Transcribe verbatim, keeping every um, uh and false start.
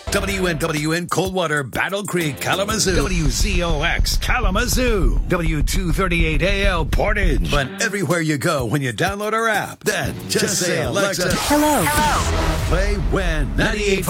W N W N Coldwater, Battle Creek, Kalamazoo. W Z O X Kalamazoo. W two thirty-eight A L Portage. But everywhere you go when you download our app, then just, just say, Alexa, hello. Hello. Play When ninety-eight.